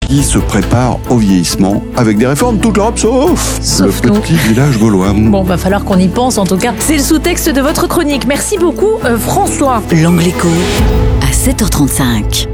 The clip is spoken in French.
qui se prépare au vieillissement avec des réformes toute l'Europe sauf le nous. petit village gaulois. Bon, va falloir qu'on y pense en tout cas. C'est le sous-texte de votre chronique. Merci beaucoup François. L'Angle Écho à 7h35.